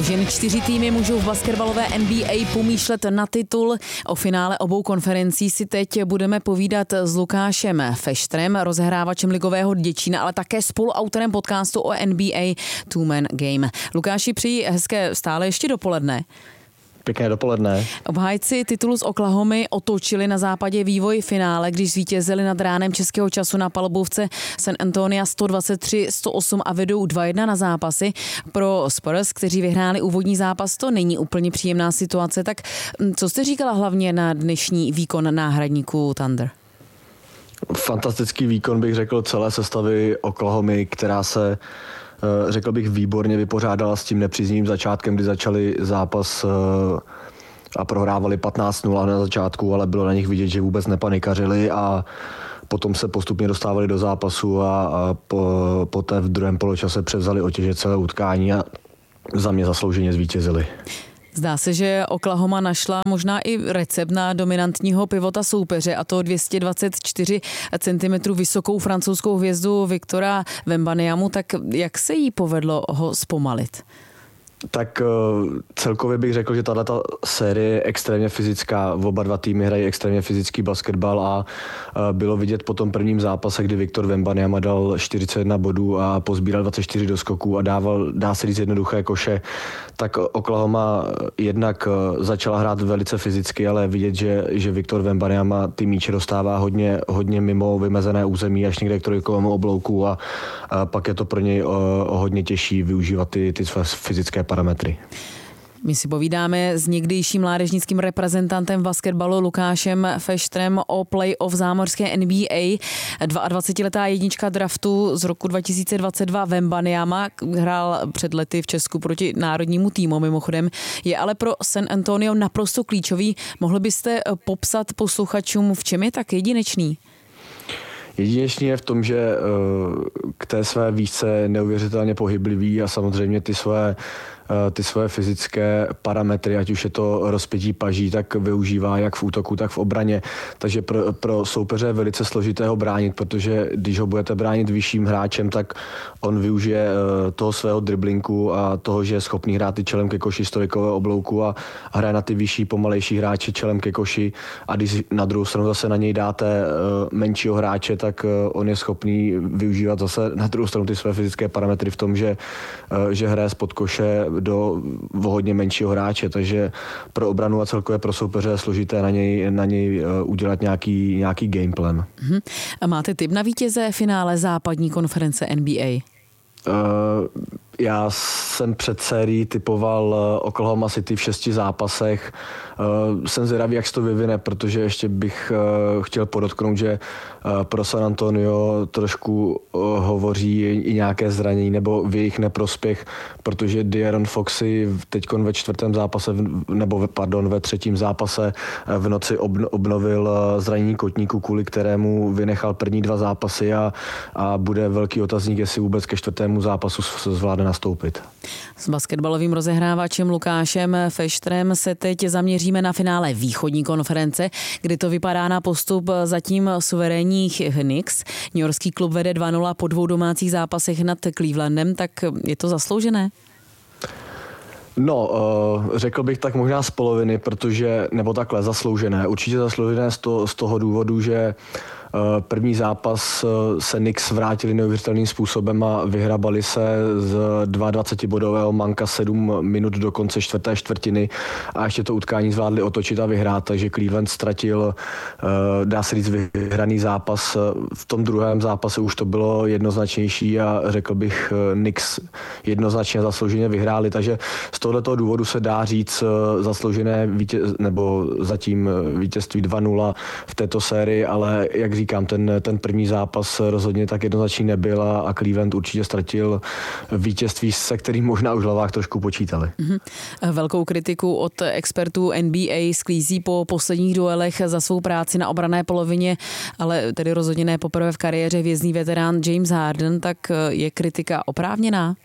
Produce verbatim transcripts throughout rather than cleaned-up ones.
Už jen čtyři týmy můžou v basketbalové N B A pomýšlet na titul. O finále obou konferencí si teď budeme povídat s Lukášem Feštrem, rozehrávačem ligového Děčína, ale také spoluautorem podcastu o N B A Two Man Game. Lukáši, přeji hezké stále ještě dopoledne. Pěkné dopoledne. Obhájci titulu z Oklahomy otočili na západě vývoj finále, když zvítězili nad ránem českého času na palubovce San Antonia sto dvacet tři sto osm a vedou dva jedna na zápasy. Pro Spurs, kteří vyhráli úvodní zápas, to není úplně příjemná situace. Tak co jste říkala hlavně na dnešní výkon náhradníků Thunder? Fantastický výkon, bych řekl, celé sestavy Oklahomy, která se, řekl bych, výborně vypořádala s tím nepříznivým začátkem, kdy začali zápas a prohrávali patnáct nula na začátku, ale bylo na nich vidět, že vůbec nepanikařili a potom se postupně dostávali do zápasu a, a po, poté v druhém poločase převzali otěže celé utkání a za mě zaslouženě zvítězili. Zdá se, že Oklahoma našla možná i recept na dominantního pivota soupeře, a to dvě stě dvacet čtyři centimetrů vysokou francouzskou hvězdu Victora Wembanyamu. Tak jak se jí povedlo ho zpomalit? Tak celkově bych řekl, že tato série je extrémně fyzická. Oba dva týmy hrají extrémně fyzický basketbal a bylo vidět po tom prvním zápase, kdy Victor Wembanyama dal čtyřicet jedna bodů a pozbíral dvacet čtyři doskoků a dával, dá se říct, jednoduché koše. Tak Oklahoma jednak začala hrát velice fyzicky, ale vidět, že, že Victor Wembanyama ty míče dostává hodně, hodně mimo vymezené území až někde k trojkovému oblouku a, a pak je to pro něj o, o hodně těžší využívat ty, ty své fyzické parametry. My si povídáme s někdejším mládežnickým reprezentantem basketbalu Lukášem Feštrem o playoff zámořské N B A. dvacetiletá jednička draftu z roku dva tisíce dvacet dva Wembanyama hrál před lety v Česku proti národnímu týmu mimochodem. Je ale pro San Antonio naprosto klíčový. Mohli byste popsat posluchačům, v čem je tak jedinečný? Jedinečný je v tom, že k té své výšce neuvěřitelně pohyblivý a samozřejmě ty své ty své fyzické parametry, ať už je to rozpětí paží, tak využívá jak v útoku, tak v obraně. Takže pro, pro soupeře je velice složité ho bránit, protože když ho budete bránit vyšším hráčem, tak on využije toho svého driblinku a toho, že je schopný hrát i čelem ke koši z trojkového oblouku a hraje na ty vyšší, pomalejší hráče čelem ke koši. A když na druhou stranu zase na něj dáte menšího hráče, tak on je schopný využívat zase na druhou stranu ty své fyzické parametry v tom, že, že hraje spod koše do hodně menšího hráče, takže pro obranu a celkově pro soupeře je složité na něj, na něj udělat nějaký, nějaký gameplan. Uh-huh. A máte tip na vítěze finále západní konference N B A? Uh, já jsem před sérií typoval Oklahoma City v šesti zápasech. Uh, jsem zvědavý, jak se to vyvine, protože ještě bych uh, chtěl podotknout, že uh, pro San Antonio trošku uh, hovoří i nějaké zranění nebo v jejich neprospěch, protože De'Aaron Foxy teďkon ve čtvrtém zápase, nebo pardon, ve třetím zápase v noci obnovil zranění kotníku, kvůli kterému vynechal první dva zápasy a, a bude velký otazník, jestli vůbec ke čtvrtému zápasu zvládne nastoupit. S basketbalovým rozehrávačem Lukášem Feštrem se teď zaměříme na finále východní konference, kdy to vypadá na postup zatím suverénních Knicks. Newyorský klub vede dva nula po dvou domácích zápasech nad Clevelandem, tak je to zasloužené? No, řekl bych tak možná z poloviny, protože, nebo takhle, zasloužené. Určitě zasloužené z toho, z toho důvodu, že první zápas se Knicks vrátili neuvěřitelným způsobem a vyhrabali se z dvacetidvoubodového manka sedm minut do konce čtvrté čtvrtiny a ještě to utkání zvládli otočit a vyhrát, takže Cleveland ztratil, dá se říct, vyhraný zápas. V tom druhém zápase už to bylo jednoznačnější a řekl bych, Knicks jednoznačně zaslouženě vyhráli, takže z tohoto důvodu se dá říct zasloužené vítěz, nebo zatím vítězství dva nula v této sérii, ale jak říkám, ten, ten první zápas rozhodně tak jednoznačný nebyl a Cleveland určitě ztratil vítězství, se kterým možná už v hlavách trošku počítali. Mm-hmm. Velkou kritiku od expertů N B A sklízí po posledních duelech za svou práci na obranné polovině, ale tedy rozhodně ne poprvé v kariéře vězný veterán James Harden, tak je kritika oprávněná?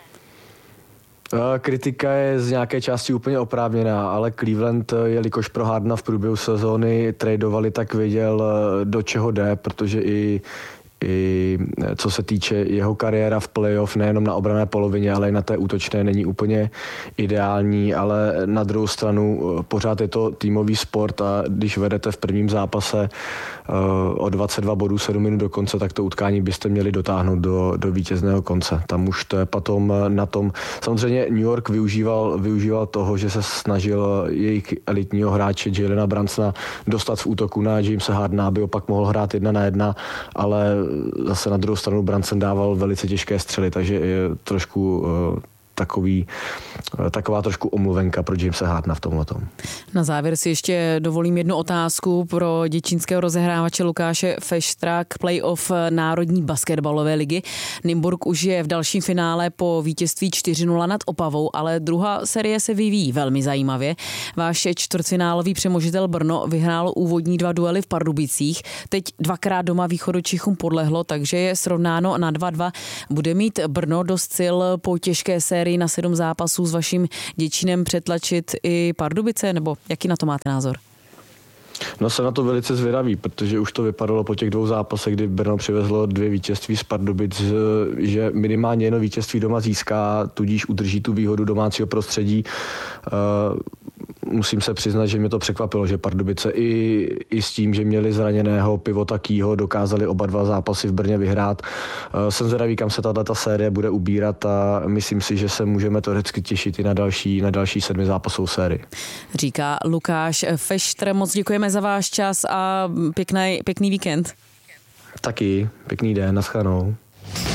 Kritika je z nějaké části úplně oprávněná, ale Cleveland, jelikož pro Hardena v průběhu sezóny tradovali, tak věděl, do čeho jde, protože i i co se týče jeho kariéra v playoff, nejenom na obranné polovině, ale i na té útočné není úplně ideální, ale na druhou stranu pořád je to týmový sport a když vedete v prvním zápase o dvacet dva bodů sedm minut do konce, tak to utkání byste měli dotáhnout do, do vítězného konce. Tam už to je potom na tom. Samozřejmě New York využíval, využíval toho, že se snažil jejich elitního hráče Jalena Brunsona dostat v útoku na Jamesa Hardena, aby opak mohl hrát jedna na jedna, ale zase na druhou stranu Brunson dával velice těžké střely, takže je trošku uh, takový, taková trošku omluvenka pro Jamesa Hardena v tomhletom. Na závěr si ještě dovolím jednu otázku pro děčínského rozehrávače Lukáše Feštra k playoff Národní basketbalové ligy. Nymburk už je v dalším finále po vítězství čtyři nula nad Opavou, ale druhá série se vyvíjí velmi zajímavě. Váš čtvrtfinálový přemožitel Brno vyhrál úvodní dva duely v Pardubicích. Teď dvakrát doma Východočichům podlehlo, takže je srovnáno na dva dva. Bude mít Brno dost sil po těžké sérii na sedm zápasů s vaším Děčínem přetlačit i Pardubice, nebo jaký na to máte názor? No, jsem na to velice zvědavý, protože už to vypadalo po těch dvou zápasech, kdy Brno přivezlo dvě vítězství z Pardubic, že minimálně jedno vítězství doma získá, tudíž udrží tu výhodu domácího prostředí. Musím se přiznat, že mě to překvapilo, že Pardubice i, i s tím, že měli zraněného Pivota Kýho, dokázali oba dva zápasy v Brně vyhrát. Jsem zvědavý, kam se tato série bude ubírat a myslím si, že se můžeme teoreticky těšit i na další, na další sedmi zápasovou sérii. Říká Lukáš Feštr. Moc děkujeme za váš čas a pěkný, pěkný víkend. Taky, pěkný den, naschledanou.